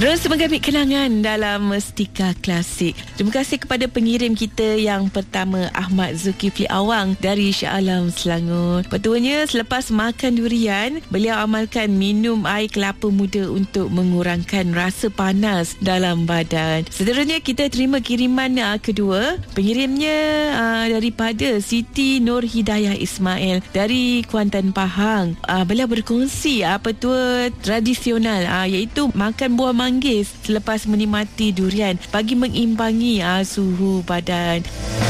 Terus mengambil kenangan dalam Mestika Klasik. Terima kasih kepada pengirim kita yang pertama, Ahmad Zulkifli Awang dari Shah Alam, Selangor. Betulnya selepas makan durian, beliau amalkan minum air kelapa muda untuk mengurangkan rasa panas dalam badan. Seterusnya kita terima kiriman kedua. Pengirimnya daripada Siti Nur Hidayah Ismail dari Kuantan Pahang. Beliau berkongsi petua tradisional iaitu makan buah manggis selepas menikmati durian bagi mengimbangi suhu badan.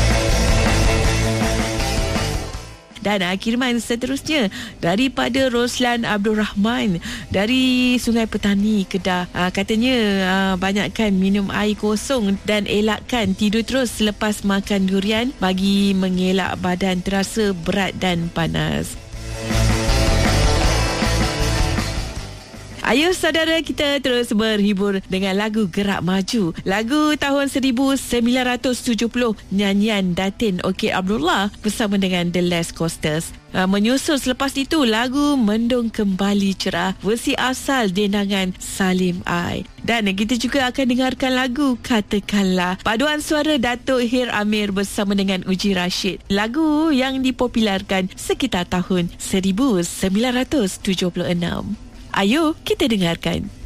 Dan kiriman seterusnya daripada Roslan Abdul Rahman dari Sungai Petani, Kedah. Katanya banyakkan minum air kosong dan elakkan tidur terus selepas makan durian bagi mengelak badan terasa berat dan panas. Ayo saudara, kita terus berhibur dengan lagu Gerak Maju. Lagu tahun 1970, nyanyian Datin Okey Abdullah bersama dengan The Last Coasters. Menyusul selepas itu lagu Mendung Kembali Cerah, versi asal dendangan Salim Ai. Dan kita juga akan dengarkan lagu Katakanlah, paduan suara Datuk Hir Amir bersama dengan Uji Rashid. Lagu yang dipopularkan sekitar tahun 1976. Ayo kita dengarkan.